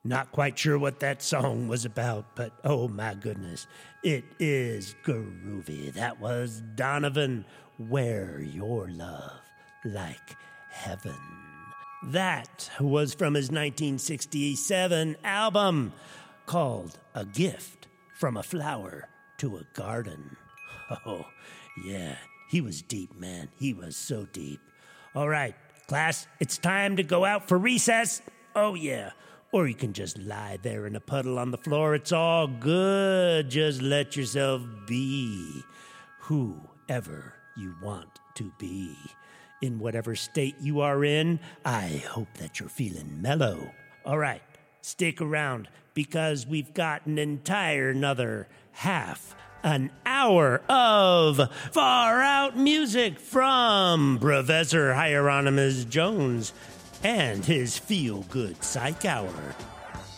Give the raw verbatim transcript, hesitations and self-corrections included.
Not quite sure what that song was about, but oh my goodness, it is groovy. That was Donovan, Wear Your Love Like Heaven. That was from his nineteen sixty-seven album called A Gift from a Flower to a Garden. Oh, yeah, he was deep, man. He was so deep. All right, class, it's time to go out for recess. Oh, yeah. Or you can just lie there in a puddle on the floor. It's all good. Just let yourself be whoever you want to be. In whatever state you are in, I hope that you're feeling mellow. All right, stick around because we've got an entire another half an hour of far out music from Professor Hieronymus Jones and his feel-good psych hour.